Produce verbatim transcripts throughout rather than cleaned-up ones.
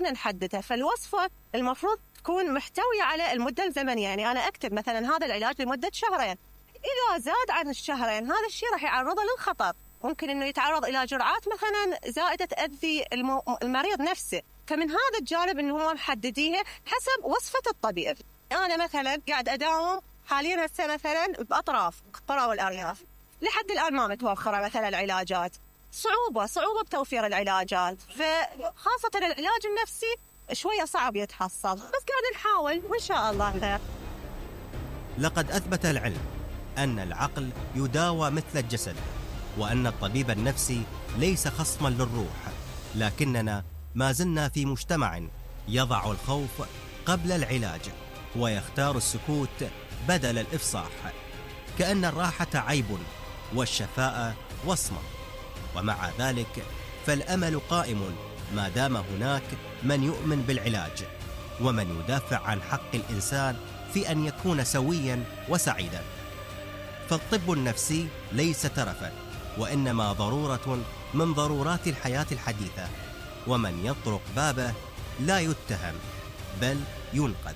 احنا نحددها. فالوصفة المفروض تكون محتوية على المدة الزمنية، يعني أنا أكتب مثلا هذا العلاج لمدة شهرين، إذا زاد عن الشهرين هذا الشيء راح يعرضه للخطر، ممكن إنه يتعرض إلى جرعات مثلا زائدة تأذي المريض نفسه. فمن هذا الجانب إنه هو محدديها حسب وصفة الطبيب. أنا مثلا قاعد أداوم حاليا هسه مثلا بأطراف القرى والأرياف، لحد الآن ما متوفرة مثلا العلاجات، صعوبة صعوبة بتوفير العلاجات، فخاصة العلاج النفسي شوية صعب يتحصل، بس قاعد نحاول وإن شاء الله خير. لقد أثبت العلم أن العقل يداوى مثل الجسد، وأن الطبيب النفسي ليس خصما للروح، لكننا ما زلنا في مجتمع يضع الخوف قبل العلاج ويختار السكوت بدل الإفصاح، كأن الراحة عيب والشفاء وصمة. ومع ذلك فالأمل قائم ما دام هناك من يؤمن بالعلاج ومن يدافع عن حق الإنسان في أن يكون سويا وسعيدا. فالطب النفسي ليس ترفا، وإنما ضرورة من ضرورات الحياة الحديثة، ومن يطرق بابه لا يتهم بل ينقذ.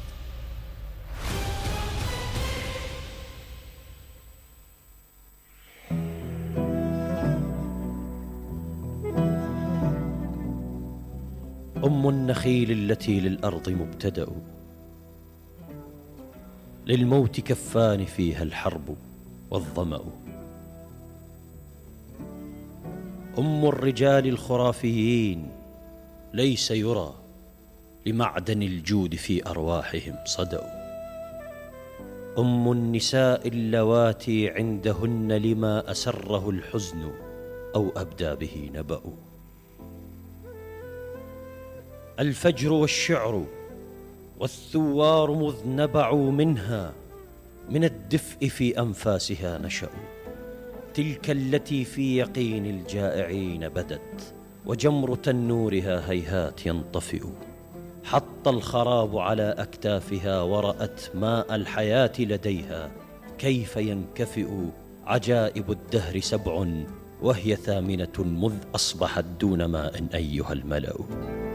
أم النخيل التي للأرض مبتدأ، للموت كفان فيها الحرب والظمأ. أم الرجال الخرافيين ليس يرى لمعدن الجود في أرواحهم صدأ. أم النساء اللواتي عندهن لما أسره الحزن أو أبدى به نبأ. الفجر والشعر والثوار مذ نبعوا منها، من الدفء في أنفاسها نشأوا. تلك التي في يقين الجائعين بدت، وجمر تنورها هيهات ينطفئ. حط الخراب على أكتافها ورأت ماء الحياة لديها، كيف ينكفئ. عجائب الدهر سبع وهي ثامنة، مذ أصبحت دون ماء أيها الملأ.